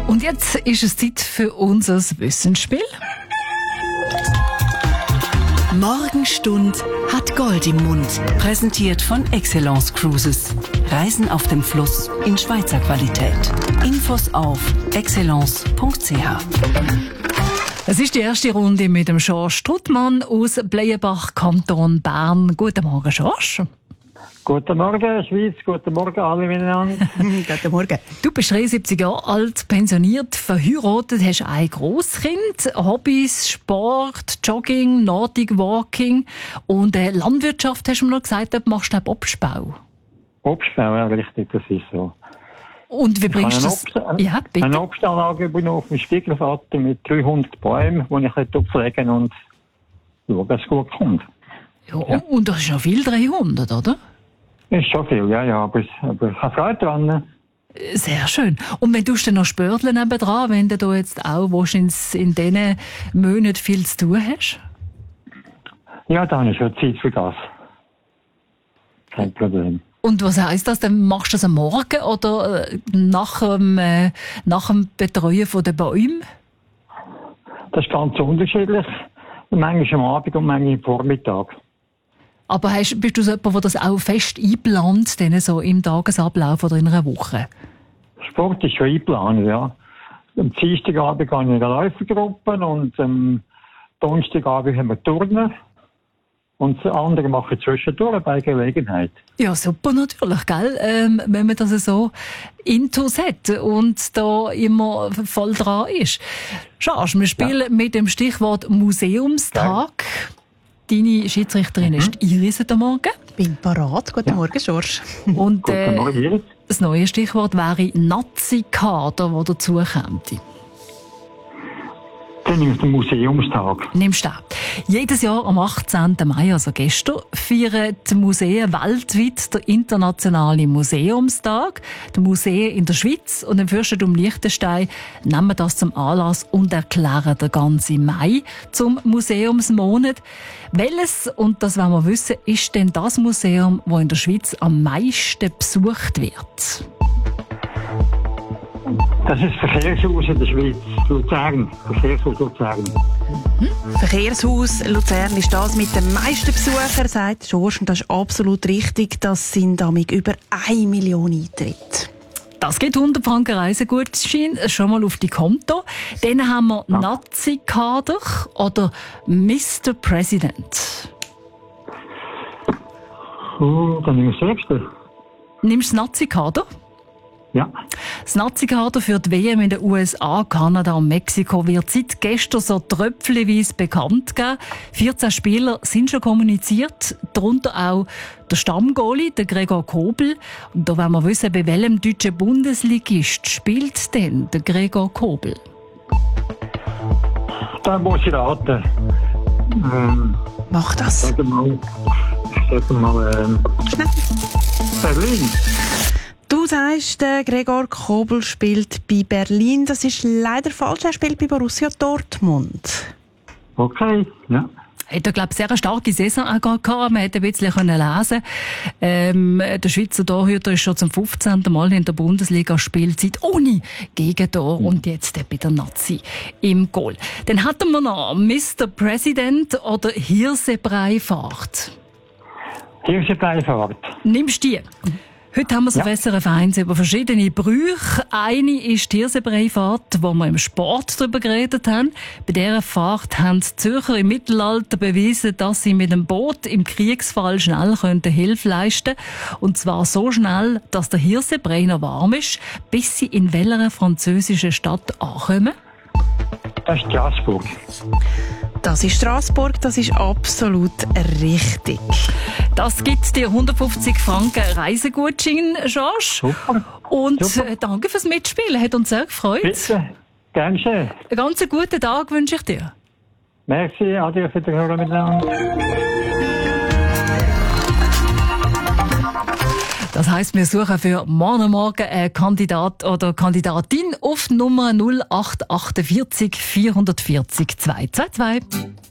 Und jetzt ist es Zeit für unser Wissensspiel. Morgenstund hat Gold im Mund. Präsentiert von Excellence Cruises. Reisen auf dem Fluss in Schweizer Qualität. Infos auf excellence.ch. Es ist die erste Runde mit dem George Struttmann aus Bleienbach, Kanton Bern. Guten Morgen, George. Guten Morgen, Schweiz. Guten Morgen, alle miteinander. Guten Morgen. Du bist 73 Jahre alt, pensioniert, verheiratet, hast ein Grosskind, Hobbys, Sport, Jogging, Nordic Walking und Landwirtschaft, hast du mir noch gesagt, du machst du Obstbau. Obstbau, ja, richtig, das ist so. Und wie bringst du das? Ja, bitte. Eine Obstanlage auf dem Spiegelvater mit 300 Bäumen, die ich pflegen und schauen, dass es gut kommt. Ja. Und das ist noch viel 300, oder? Das ist schon viel, ja, aber ich habe Freude dran. Sehr schön. Und wenn du dann noch Spörtchen nebendran, wenn du da jetzt auch in diesen Monaten viel zu tun hast? Ja, dann ist schon Zeit für das. Kein Problem. Und was heisst das? Dann machst du das am Morgen oder nach dem Betreuen der Bäume? Das ist ganz unterschiedlich. Manchmal am Abend und manchmal am Vormittag. Aber bist du so jemand, der das auch fest einplant, denn so im Tagesablauf oder in einer Woche? Sport ist schon eingeplant, ja. Am Dienstagabend gehe ich in eine Läufergruppe und am Donnerstagabend haben wir Turnen. Und das andere mache ich zwischendurch bei Gelegenheit. Ja, super natürlich, gell? Wenn man das so intus hat und da immer voll dran ist. Schau, wir spielen mit dem Stichwort Museumstag. Ja. Deine Schiedsrichterin ist Iris heute Morgen. Bin parat. Guten Morgen, George. Und Guten Morgen, Iris. Das neue Stichwort wäre Nazi-Kader, das dazu käme. Dann nimmst du den Museumstag. Nimmst du auch. Jedes Jahr am 18. Mai, also gestern, feiern die Museen weltweit den Internationalen Museumstag. Die Museen in der Schweiz und im Fürstentum Liechtenstein nehmen das zum Anlass und erklären den ganzen Mai zum Museumsmonat. Welches, und das wollen wir wissen, ist denn das Museum, das in der Schweiz am meisten besucht wird? Das ist das Verkehrshaus in der Schweiz, Luzern. Verkehrshaus Luzern. Verkehrshaus Luzern ist das mit den meisten Besuchern, sagt George. Und das ist absolut richtig. Das sind damit über 1 Million Eintritte. Das geht 100 Franken Reisegutschein schon mal auf die Konto. Dann haben wir Nazi-Kader oder Mr. President. Dann nehme ich das nächste. Nimmst du das Nazi-Kader? Ja. Das Nazi-Kader für die WM in den USA, Kanada und Mexiko wird seit gestern so tröpfchenweise bekannt gegeben. 14 Spieler sind schon kommuniziert, darunter auch der Stammgoalie, der Gregor Kobel. Und da wollen wir wissen, bei welchem deutschen Bundesligist spielt denn der Gregor Kobel? Da muss ich raten. Mach das. Sag mal Berlin. Du sagst, der Gregor Kobel spielt bei Berlin. Das ist leider falsch. Er spielt bei Borussia Dortmund. Okay, ja. Hat er, glaube ich, sehr eine starke Saison auch gehabt. Man hätte ein bisschen lesen können. Der Schweizer Torhüter ist schon zum 15. Mal in der Bundesliga, Spielzeit ohne Gegentor und jetzt bei der Nazi im Goal. Dann hatten wir noch Mr. President oder Hirsebreifahrt. Hirsebreifahrt. Nimmst du die? Heute haben wir so SRF 1 über verschiedene Brüche. Eine ist die Hirsebreifahrt, wo wir im Sport darüber geredet haben. Bei dieser Fahrt haben die Zürcher im Mittelalter bewiesen, dass sie mit dem Boot im Kriegsfall schnell Hilfe leisten können. Und zwar so schnell, dass der Hirsebrei noch warm ist, bis sie in welcher französischen Stadt ankommen. Das ist Straßburg. Das ist Straßburg, das ist absolut richtig. Das gibt dir 150 Franken Reisegutschein, George. Super. Und danke fürs Mitspielen, hat uns sehr gefreut. Bitte, gern schön. Einen ganz guten Tag wünsche ich dir. Merci, adieu für die Hörer miteinander. Das heisst, wir suchen für morgen einen Kandidat oder Kandidatin auf Nummer 0848 440 222.